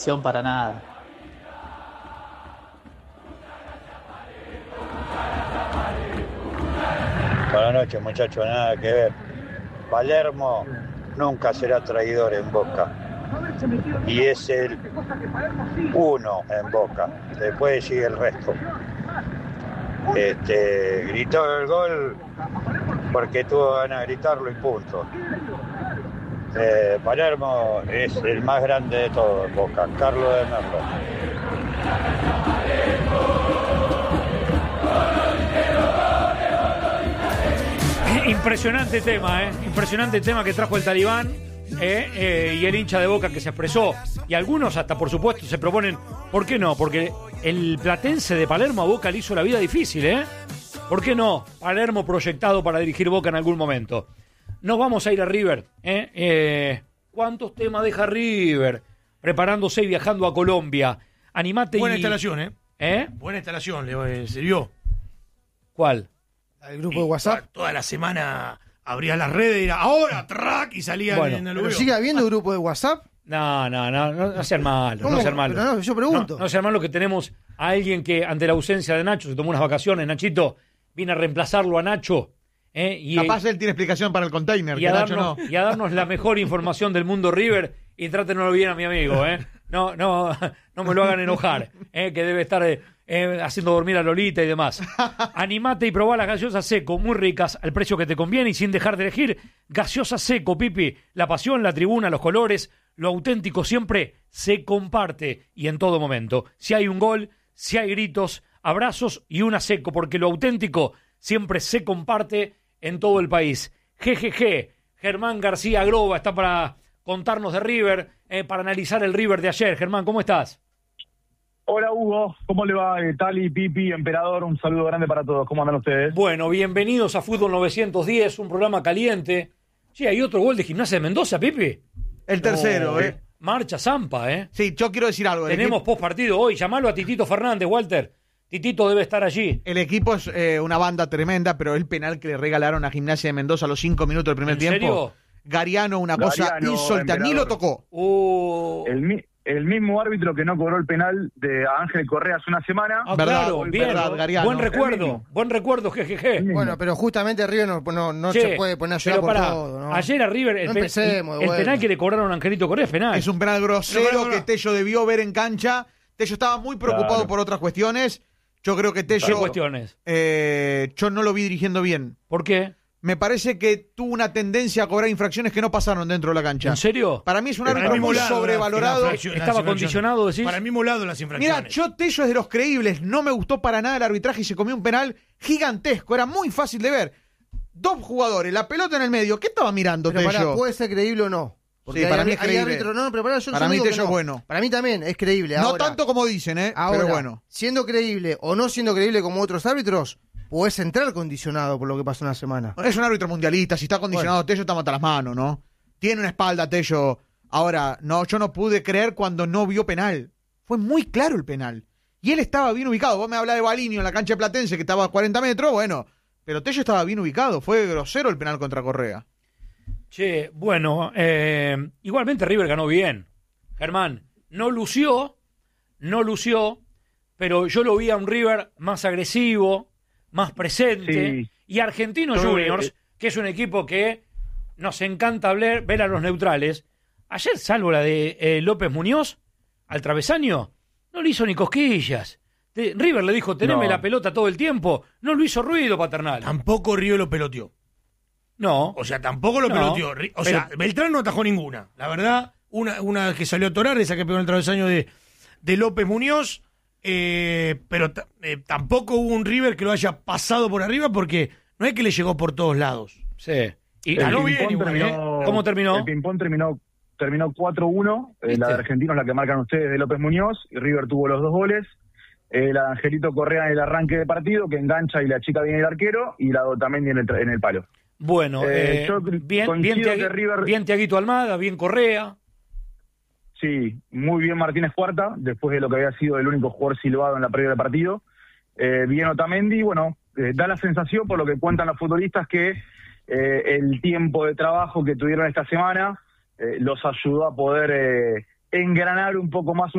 Para nada. Buenas noches, muchachos, nada que ver. Palermo nunca será traidor en Boca. Y es el uno en Boca. Después sigue el resto. Gritó el gol porque tuvo ganas de gritarlo y punto. Palermo es el más grande de todos en Boca, Carlos de Merlo. Impresionante tema que trajo el Talibán y el hincha de Boca que se expresó. Y algunos hasta, por supuesto, se proponen, ¿por qué no? Porque el platense de Palermo a Boca le hizo la vida difícil, ¿eh? ¿Por qué no? Palermo proyectado para dirigir Boca en algún momento. Nos vamos a ir a River. ¿Cuántos temas deja River? Preparándose y viajando a Colombia. Animate. Buena instalación, Buena instalación, le sirvió. ¿Cuál? ¿El grupo de WhatsApp? Toda la semana abría las redes y era ahora, track, y salían en el ¿Pero sigue habiendo grupo de WhatsApp? No sean malos, no sean malos. Pero no, yo pregunto. No sean malos que tenemos a alguien que ante la ausencia de Nacho se tomó unas vacaciones. Nachito viene a reemplazarlo a Nacho. Capaz él tiene explicación para el container, y a darnos la mejor información del mundo River, y trátenoslo bien a mi amigo, no me lo hagan enojar, que debe estar haciendo dormir a Lolita y demás. Animate y probá las gaseosas Seco, muy ricas, al precio que te conviene y sin dejar de elegir. Gaseosa Seco, Pipi, la pasión, la tribuna, los colores, lo auténtico siempre se comparte y en todo momento. Si hay un gol, si hay gritos, abrazos y una Seco, porque lo auténtico siempre se comparte en todo el país. GGG, Germán García Groba está para contarnos de River, para analizar el River de ayer. Germán, ¿cómo estás? Hola Hugo, ¿cómo le va? Tali, Pipi, Emperador, un saludo grande para todos. ¿Cómo andan ustedes? Bueno, bienvenidos a Fútbol 910, un programa caliente. Sí, hay otro gol de Gimnasia de Mendoza, Pipi. El tercero, Marcha Zampa, Sí, yo quiero decir algo. Tenemos postpartido hoy, llamalo a Titito Fernández, Walter. Titito debe estar allí. El equipo es una banda tremenda, pero el penal que le regalaron a Gimnasia de Mendoza a los 5 minutos del primer tiempo. ¿En serio? Gariano, una cosa insólita, ni lo tocó. El mismo árbitro que no cobró el penal de Ángel Correa hace una semana. Claro, bien, verdad, Gariano. Buen recuerdo, jejeje. Bueno, pero justamente River no se puede poner a llorar por todo, ¿no? Ayer a River, el penal que le cobraron a Angelito Correa es penal. Es un penal grosero que Tello debió ver en cancha. Tello estaba muy preocupado por otras cuestiones. Yo creo que Tello... ¿Qué cuestiones? Yo no lo vi dirigiendo bien. ¿Por qué? Me parece que tuvo una tendencia a cobrar infracciones que no pasaron dentro de la cancha. ¿En serio? Para mí es un árbitro muy sobrevalorado. ¿Estaba condicionado, decís? Para el mismo lado las infracciones. Mira, yo Tello es de los creíbles. No me gustó para nada el arbitraje y se comió un penal gigantesco. Era muy fácil de ver. 2 jugadores, la pelota en el medio. ¿Qué estaba mirando pero Tello? ¿Puede ser creíble o no? Porque para mí es creíble. Para mí Tello es bueno. Para mí también es creíble. No tanto como dicen, ahora, pero bueno. Siendo creíble o no siendo creíble como otros árbitros, podés entrar condicionado por lo que pasó una semana. Es un árbitro mundialista. Si está condicionado, Tello está mata las manos, ¿no? Tiene una espalda Tello. Ahora, yo no pude creer cuando no vio penal. Fue muy claro el penal. Y él estaba bien ubicado. Vos me hablás de Balinio en la cancha de Platense, que estaba a 40 metros, bueno. Pero Tello estaba bien ubicado. Fue grosero el penal contra Correa. Che, bueno, igualmente River ganó bien. Germán, no lució, pero yo lo vi a un River más agresivo, más presente. Sí. Y Argentinos Juniors, que es un equipo que nos encanta ver a los neutrales. Ayer, salvo la de López Muñoz, al travesaño, no le hizo ni cosquillas. River le dijo, teneme la pelota todo el tiempo. No lo hizo ruido, Paternal. Tampoco Río lo peloteó. No. O sea, tampoco lo peloteó. O sea, Beltrán no atajó ninguna. La verdad, una que salió a torar, esa que pegó en el travesaño de López Muñoz, pero tampoco hubo un River que lo haya pasado por arriba porque no es que le llegó por todos lados. Sí. Y ganó bien igual, ¿Cómo terminó? El ping-pong terminó 4-1. La de Argentinos, la que marcan ustedes, de López Muñoz. Y River tuvo los 2 goles. La de Angelito Correa en el arranque de partido, que engancha y la chica viene el arquero. Y la de Otamendi en el palo. Bueno, bien Tiaguito Almada, bien Correa. Sí, muy bien Martínez Cuarta, después de lo que había sido el único jugador silbado en la previa del partido. Bien Otamendi, bueno, da la sensación, por lo que cuentan los futbolistas, que el tiempo de trabajo que tuvieron esta semana los ayudó a poder engranar un poco más